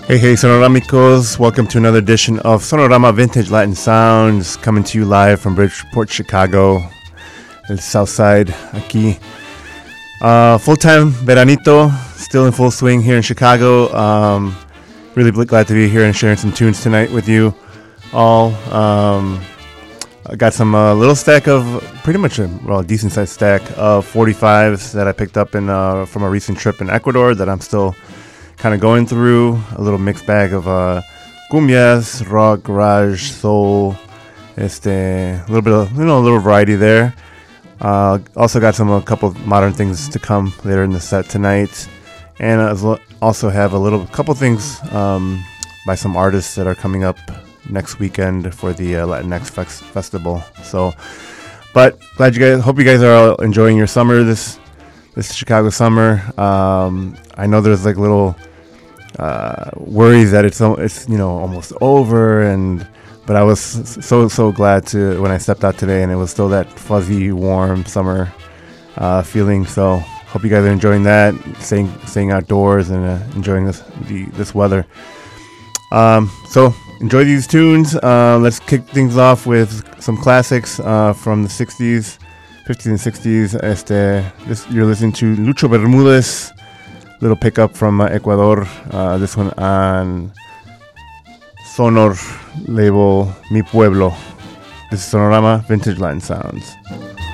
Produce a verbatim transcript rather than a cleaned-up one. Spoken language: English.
Hey, hey, Sonoramicos. Welcome to another edition of Sonorama Vintage Latin Sounds, coming to you live from Bridgeport, Chicago, the south side, aquí. Uh, full-time veranito, still in full swing here in Chicago. Um, really glad to be here and sharing some tunes tonight with you all. Um, I got some uh, little stack of, pretty much a well, decent sized stack of forty-fives that I picked up in uh, from a recent trip in Ecuador that I'm still kind of going through. A little mixed bag of uh, cumbias, rock, garage, soul, este, a little bit of, you know, a little variety there. Uh, also got some a couple of modern things to come later in the set tonight, and I also have a little couple things um, by some artists that are coming up next weekend for the uh, Latinx Fex Festival. So, but glad you guys, hope you guys are all enjoying your summer this this Chicago summer. Um, I know there's like little uh, worries that it's it's you know almost over, and but I was so so glad to when I stepped out today and it was still that fuzzy, warm summer uh, feeling. So hope you guys are enjoying that, staying staying outdoors and uh, enjoying this the, this weather. Um, so enjoy these tunes. Uh, let's kick things off with some classics uh, from the sixties, fifties and sixties. Este, this, you're listening to Lucho Bermudez, little pickup from uh, Ecuador. Uh, this one on Sonor label Mi Pueblo. This is Sonorama Vintage Latin Sounds.